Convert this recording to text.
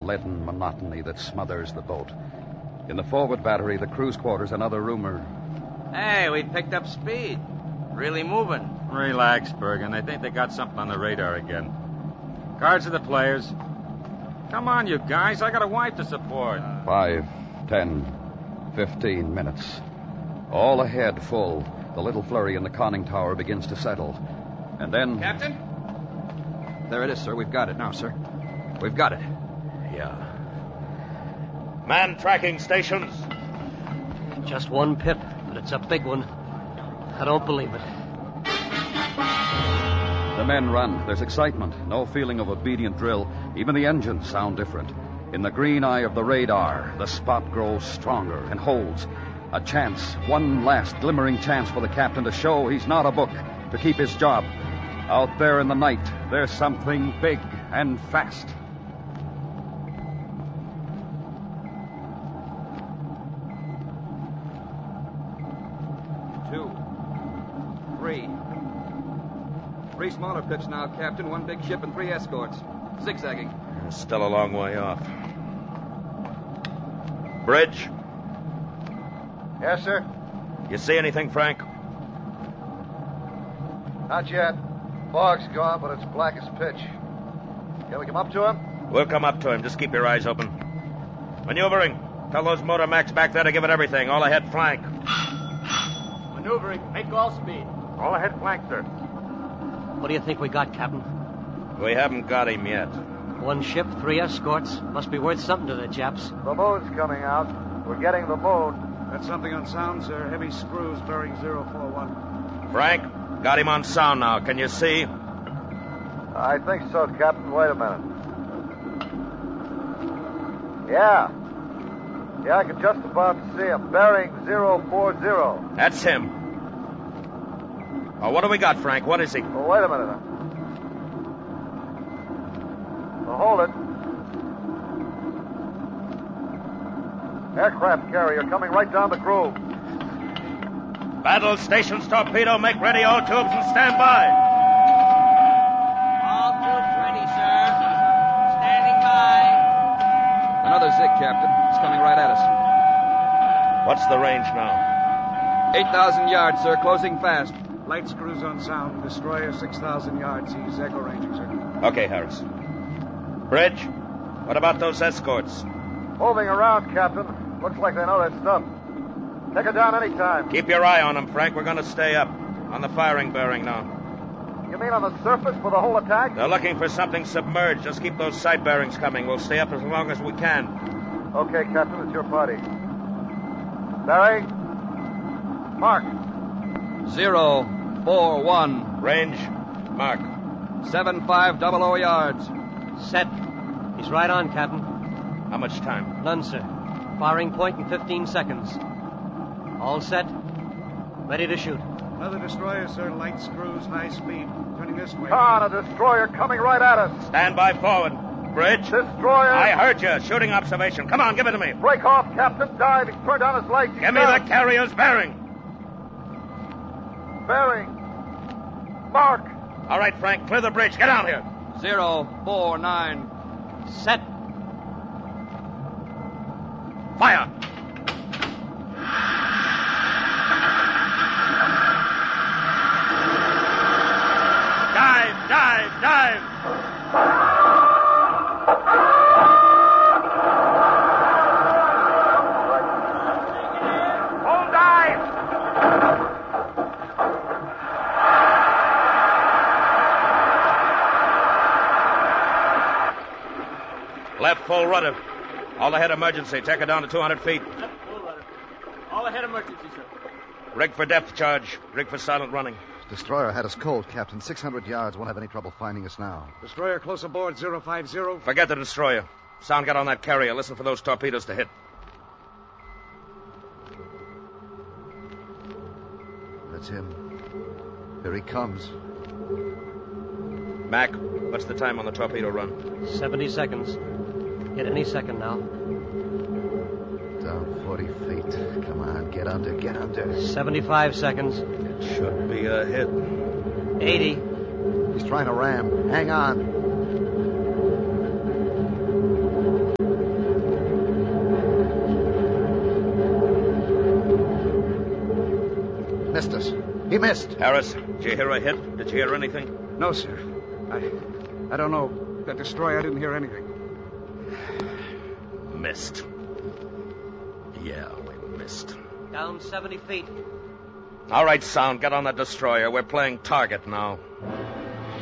leaden monotony that smothers the boat. In the forward battery, the crew's quarters, another rumor. Hey, we picked up speed. Really moving. Relax, Bergen. I think they got something on the radar again. Cards to the players. Come on, you guys. I got a wife to support. 5, 10, 15 minutes. All ahead, full. The little flurry in the conning tower begins to settle. And then... Captain? There it is, sir. We've got it now, sir. We've got it. Yeah. Man tracking stations. Just one pip, but it's a big one. I don't believe it. The men run. There's excitement. No feeling of obedient drill. Even the engines sound different. In the green eye of the radar, the spot grows stronger and holds. A chance, one last glimmering chance for the captain to show he's not a book, to keep his job. Out there in the night, there's something big and fast. Three smaller pips now, Captain. One big ship and 3 escorts. Zigzagging. Still a long way off. Bridge. Yes, sir? You see anything, Frank? Not yet. Fog's gone, but it's black as pitch. Can we come up to him? We'll come up to him. Just keep your eyes open. Maneuvering. Tell those motor Macs back there to give it everything. All ahead flank. Maneuvering. Make all speed. All ahead flank, sir. What do you think we got, Captain? We haven't got him yet. One ship, 3 escorts. Must be worth something to the Japs. The moon's coming out. We're getting the moon. That's something on sound, sir. Heavy screws bearing 041. Frank, got him on sound now. Can you see? I think so, Captain. Wait a minute. Yeah, I can just about see him. Bearing 040. That's him. Oh, what do we got, Frank? What is he? Well, wait a minute. Well, hold it. Aircraft carrier coming right down the groove. Battle stations, torpedo, make ready all tubes and stand by. All tubes ready, sir. Standing by. Another zig, Captain. It's coming right at us. What's the range now? 8,000 yards, sir. Closing fast. Light screws on sound. Destroyer 6,000 yards. He's echo ranging, sir. Okay, Harris. Bridge, what about those escorts? Moving around, Captain. Looks like they know their stuff. Take her down any time. Keep your eye on them, Frank. We're going to stay up. On the firing bearing now. You mean on the surface for the whole attack? They're looking for something submerged. Just keep those side bearings coming. We'll stay up as long as we can. Okay, Captain. It's your party. Barry? Mark. 041. Range, mark. 7500 yards. Set. He's right on, Captain. How much time? None, sir. Firing point in 15 seconds. All set. Ready to shoot. Another destroyer, sir. Light screws, high speed. Turning this way. On, a destroyer coming right at us. Stand by forward. Bridge. Destroyer. I heard you. Shooting observation. Come on, give it to me. Break off, Captain. Dive. He's turned on his lights. Give me the carrier's bearing. Bearing. Mark. All right, Frank. Clear the bridge. Get out here. 049. Set. Fire. Dive. Hold dive. Left full rudder. All ahead emergency. Take her down to 200 feet. All ahead emergency, sir. Rig for depth charge. Rig for silent running. Destroyer had us cold, Captain. 600 yards. Won't have any trouble finding us now. Destroyer close aboard 050. Forget the destroyer. Sound got on that carrier. Listen for those torpedoes to hit. That's him. Here he comes. Mac, what's the time on the torpedo run? 70 seconds. Hit any second now. Down 40 feet. Come on, get under. 75 seconds. It should be a hit. 80. He's trying to ram. Hang on. Missed us. He missed. Harris, did you hear a hit? Did you hear anything? No, sir. I don't know. That destroyer, I didn't hear anything. Missed. Yeah, we missed. Down 70 feet. All right, Sound, get on the destroyer. We're playing target now.